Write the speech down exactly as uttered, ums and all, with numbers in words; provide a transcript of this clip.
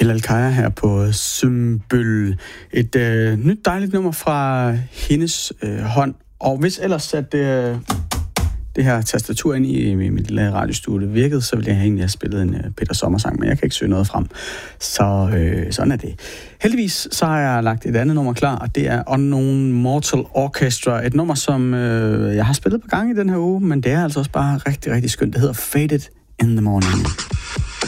Hilal Kaya her på Symbol. Et øh, nyt dejligt nummer fra hendes øh, hånd. Og hvis ellers at øh, det her tastatur ind i, i mit lille radiostudie virkede, så ville jeg egentlig have spillet en øh, Peter Sommer-sang, men jeg kan ikke søge noget frem. Så øh, sådan er det. Heldigvis så har jeg lagt et andet nummer klar, og det er Unknown Mortal Orchestra. Et nummer, som øh, jeg har spillet på gang i den her uge, men det er altså også bare rigtig, rigtig skønt. Det hedder Faded in the Morning.